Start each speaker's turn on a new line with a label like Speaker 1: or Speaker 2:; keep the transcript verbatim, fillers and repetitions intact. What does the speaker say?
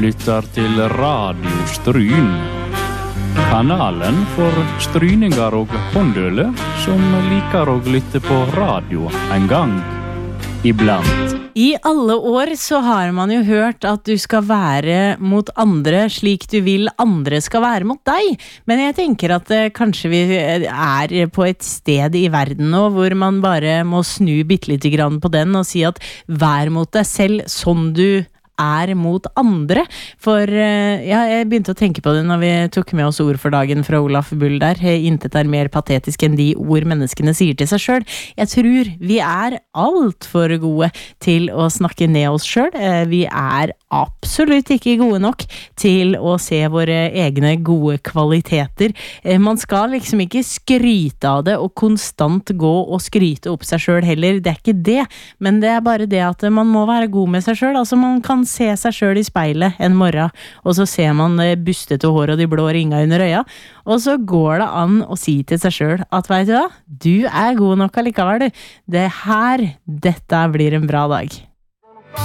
Speaker 1: lytter til Radio Stryn. Kanalen for stryninger og håndøle som liker å lytte på radio en gang iblant.
Speaker 2: I alle år så har man jo hørt at du skal være mot andre slik du vil andre skal være mot deg. Men jeg tenker at eh, kanskje vi er på et sted i verden nå hvor man bare må snu bittelitt grann på den og si at vær mot deg selv sånn du er mot andre. For ja, jeg begynte å tenke på det når vi tok med oss ord for dagen fra Olaf Bull der. Intet er mer patetisk enn de ord menneskene sier til seg selv. Jeg tror vi er alt for gode til å snakke ned oss selv. Vi er absolutt ikke gode nok til å se våre egne gode kvaliteter. Man skal liksom ikke skryte av det og konstant gå og skryte opp seg selv heller. Det er ikke det, men det er bare det at man må være god med seg selv. Altså man kan se seg selv i speilet en morgen, og så ser man bustete hår og de blå ringa under øya, og så går det an å si til seg selv at vet du hva, du er god nok allikevel. Det her, dette blir en bra dag.